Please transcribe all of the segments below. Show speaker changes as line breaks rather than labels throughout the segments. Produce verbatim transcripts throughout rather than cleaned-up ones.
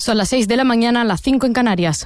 Son las seis de la mañana, las cinco en Canarias.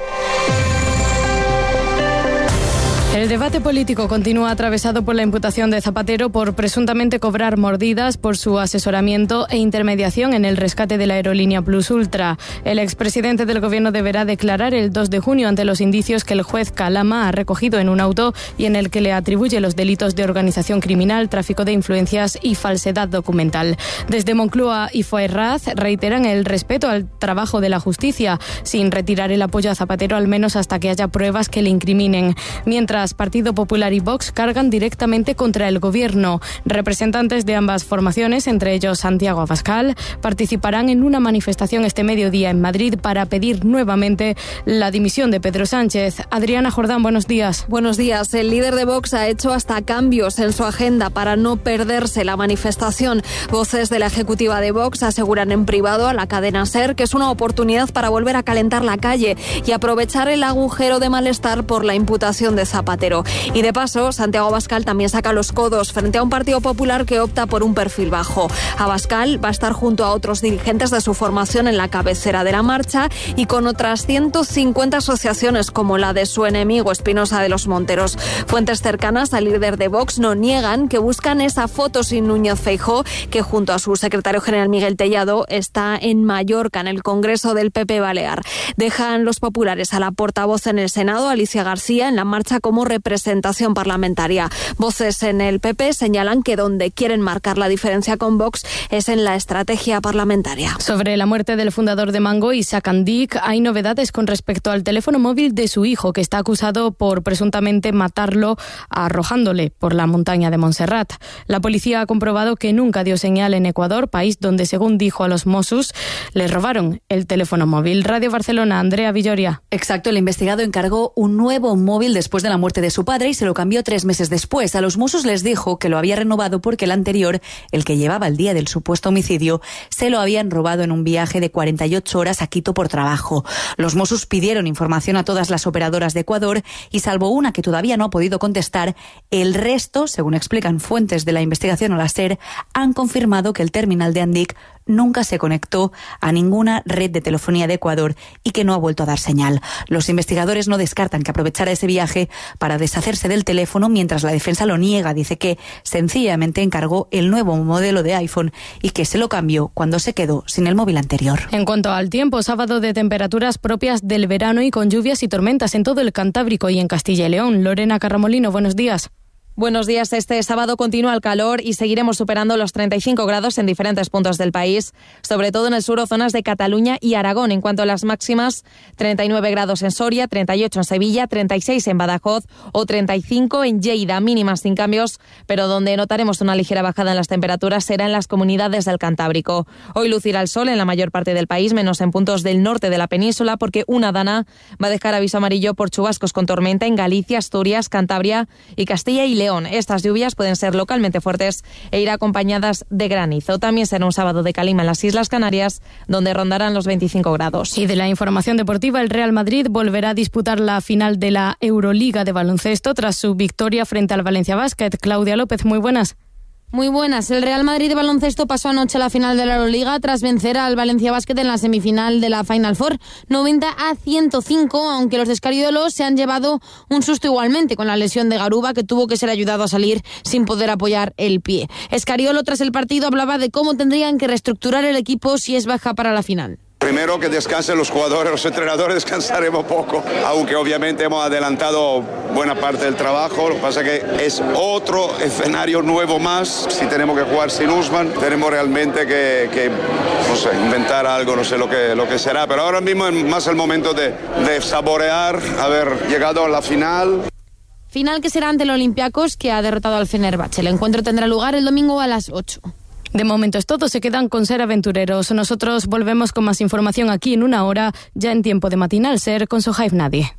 El debate político continúa atravesado por la imputación de Zapatero por presuntamente cobrar mordidas por su asesoramiento e intermediación en el rescate de la aerolínea Plus Ultra. El expresidente del Gobierno deberá declarar el dos de junio ante los indicios que el juez Calama ha recogido en un auto y en el que le atribuye los delitos de organización criminal, tráfico de influencias y falsedad documental. Desde Moncloa y Foerraz reiteran el respeto al trabajo de la justicia, sin retirar el apoyo a Zapatero al menos hasta que haya pruebas que le incriminen. Mientras Partido Popular y Vox cargan directamente contra el Gobierno. Representantes de ambas formaciones, entre ellos Santiago Abascal, participarán en una manifestación este mediodía en Madrid para pedir nuevamente la dimisión de Pedro Sánchez. Adriana Jordán, buenos días.
Buenos días. El líder de Vox ha hecho hasta cambios en su agenda para no perderse la manifestación. Voces de la ejecutiva de Vox aseguran en privado a la cadena SER que es una oportunidad para volver a calentar la calle y aprovechar el agujero de malestar por la imputación de Zapatero. Y de paso, Santiago Abascal también saca los codos frente a un Partido Popular que opta por un perfil bajo. Abascal va a estar junto a otros dirigentes de su formación en la cabecera de la marcha y con otras ciento cincuenta asociaciones como la de su enemigo Espinosa de los Monteros. Fuentes cercanas al líder de Vox no niegan que buscan esa foto sin Núñez Feijóo, que junto a su secretario general Miguel Tellado está en Mallorca, en el Congreso del P P Balear. Dejan los populares a la portavoz en el Senado, Alicia García, en la marcha como representación parlamentaria. Voces en el P P señalan que donde quieren marcar la diferencia con Vox es en la estrategia parlamentaria.
Sobre la muerte del fundador de Mango, Isaac Andic, hay novedades con respecto al teléfono móvil de su hijo, que está acusado por presuntamente matarlo arrojándole por la montaña de Montserrat. La policía ha comprobado que nunca dio señal en Ecuador, país donde, según dijo a los Mossos, le robaron el teléfono móvil. Radio Barcelona, Andrea Villoria.
Exacto, el investigado encargó un nuevo móvil después de la muerte de su padre y se lo cambió tres meses después. A los Mossos les dijo que lo había renovado porque el anterior, el que llevaba el día del supuesto homicidio, se lo habían robado en un viaje de cuarenta y ocho horas a Quito por trabajo. Los Mossos pidieron información a todas las operadoras de Ecuador y, salvo una que todavía no ha podido contestar, el resto, según explican fuentes de la investigación a la SER, han confirmado que el terminal de Andic nunca se conectó a ninguna red de telefonía de Ecuador y que no ha vuelto a dar señal. Los investigadores no descartan que aprovechara ese viaje para deshacerse del teléfono, mientras la defensa lo niega. Dice que sencillamente encargó el nuevo modelo de iPhone y que se lo cambió cuando se quedó sin el móvil anterior.
En cuanto al tiempo, sábado de temperaturas propias del verano y con lluvias y tormentas en todo el Cantábrico y en Castilla y León. Lorena Carramolino, buenos días.
Buenos días. Este sábado continúa el calor y seguiremos superando los treinta y cinco grados en diferentes puntos del país, sobre todo en el sur o zonas de Cataluña y Aragón. En cuanto a las máximas, treinta y nueve grados en Soria, treinta y ocho en Sevilla, treinta y seis en Badajoz o treinta y cinco en Lleida, mínimas sin cambios, pero donde notaremos una ligera bajada en las temperaturas será en las comunidades del Cantábrico. Hoy lucirá el sol en la mayor parte del país, menos en puntos del norte de la península, porque una dana va a dejar aviso amarillo por chubascos con tormenta en Galicia, Asturias, Cantabria y Castilla y León. Estas lluvias pueden ser localmente fuertes e ir acompañadas de granizo. También será un sábado de calima en las Islas Canarias, donde rondarán los veinticinco grados.
Y de la información deportiva, el Real Madrid volverá a disputar la final de la Euroliga de baloncesto tras su victoria frente al Valencia Basket. Claudia López, muy buenas.
Muy buenas. El Real Madrid de baloncesto pasó anoche a la final de la Euroliga tras vencer al Valencia Basket en la semifinal de la Final Four, noventa a ciento cinco, aunque los de Escariolos se han llevado un susto igualmente con la lesión de Garuba, que tuvo que ser ayudado a salir sin poder apoyar el pie. Escariolo, tras el partido, hablaba de cómo tendrían que reestructurar el equipo si es baja para la final.
Primero que descansen los jugadores, los entrenadores descansaremos poco, aunque obviamente hemos adelantado buena parte del trabajo. Lo que pasa es que es otro escenario nuevo más. Si tenemos que jugar sin Usman, tenemos realmente que, que no sé, inventar algo, no sé lo que, lo que será. Pero ahora mismo es más el momento de, de saborear haber llegado a la final.
Final que será ante el Olympiacos, que ha derrotado al Fenerbahce. El encuentro tendrá lugar el domingo a las ocho.
De momento es todo, se quedan con Ser Aventureros. Nosotros volvemos con más información aquí en una hora, ya en tiempo de matinal Ser con Sohaib Nadie.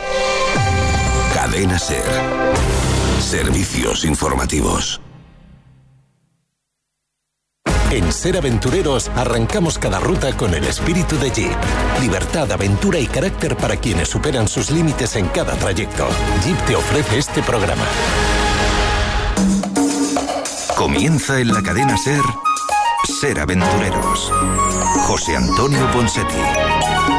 Cadena Ser. Servicios informativos. En Ser Aventureros arrancamos cada ruta con el espíritu de Jeep. Libertad, aventura y carácter para quienes superan sus límites en cada trayecto. Jeep te ofrece este programa. Comienza en la cadena Ser, Ser Aventureros.
José Antonio Ponseti.